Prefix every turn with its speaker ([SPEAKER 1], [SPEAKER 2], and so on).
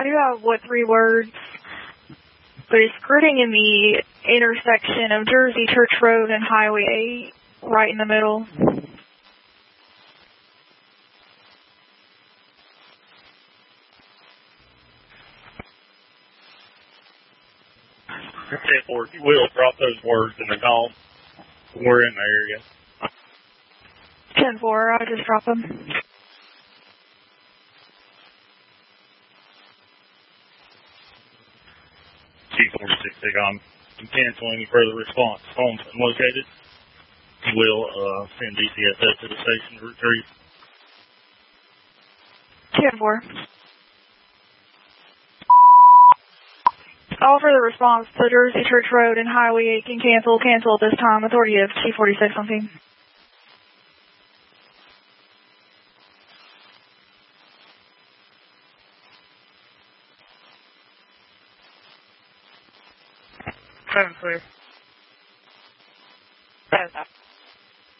[SPEAKER 1] I do have, 3 words, but it's skirting in the intersection of Jersey Church Road and Highway 8, right in the middle.
[SPEAKER 2] 10-4, if you will, drop those words in the column. We're in the area.
[SPEAKER 1] 10-4, I'll just drop them.
[SPEAKER 2] T46, I'm cancel any further response. Home's unlocated. You will send DCSS to the station to retrieve.
[SPEAKER 1] 10-4. All further response to Jersey Church Road and Highway 8 can cancel at this time. Authority of T46 on scene.
[SPEAKER 3] Clear.